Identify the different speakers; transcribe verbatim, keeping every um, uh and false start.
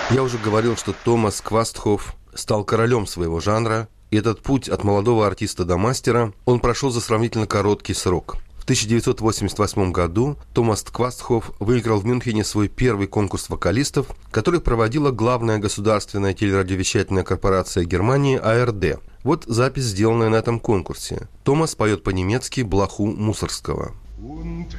Speaker 1: Я уже говорил, что Томас Квастхоф стал королем своего жанра, и этот путь от молодого артиста до мастера он прошел за сравнительно короткий срок. В тысяча девятьсот восемьдесят восьмом году Томас Квастхоф выиграл в Мюнхене свой первый конкурс вокалистов, который проводила главная государственная телерадиовещательная корпорация Германии А Эр Дэ. Вот запись, сделанная на этом конкурсе. Томас поет по-немецки блоху Мусоргского.